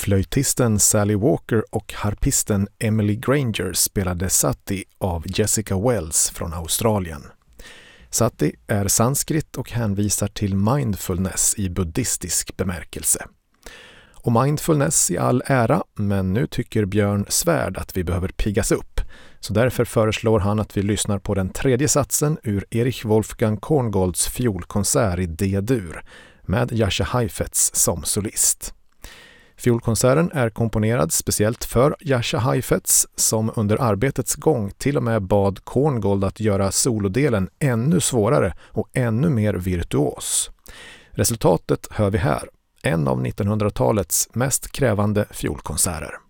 Flöjtisten Sally Walker och harpisten Emily Granger spelade Sati av Jessica Wells från Australien. Sati är sanskrit och hänvisar till mindfulness i buddhistisk bemärkelse. Och mindfulness i all ära, men nu tycker Björn Svärd att vi behöver piggas upp. Så därför föreslår han att vi lyssnar på den tredje satsen ur Erich Wolfgang Korngolds fiolkonsert i D-dur med Jascha Heifetz som solist. Fiolkonserten är komponerad speciellt för Jascha Heifetz som under arbetets gång till och med bad Korngold att göra solodelen ännu svårare och ännu mer virtuos. Resultatet hör vi här, en av 1900-talets mest krävande fiolkonserter.